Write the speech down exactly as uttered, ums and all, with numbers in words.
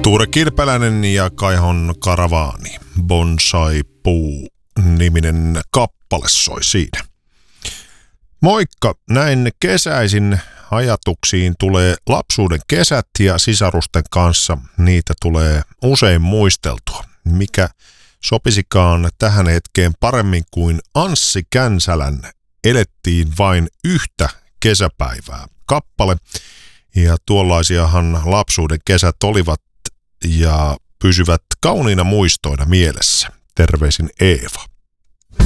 Tuure Kirpeläinen ja Kaihon Karavaani, Bonsai-puu niminen kappale soi siinä. Moikka, näin kesäisin ajatuksiin tulee lapsuuden kesät ja sisarusten kanssa niitä tulee usein muisteltua. Mikä sopisikaan tähän hetkeen paremmin kuin Anssi Känsälän Elettiin vain yhtä kesäpäivää kappale. Ja tuollaisiahan lapsuuden kesät olivat ja pysyvät kauniina muistoina mielessä. Terveisin Eeva.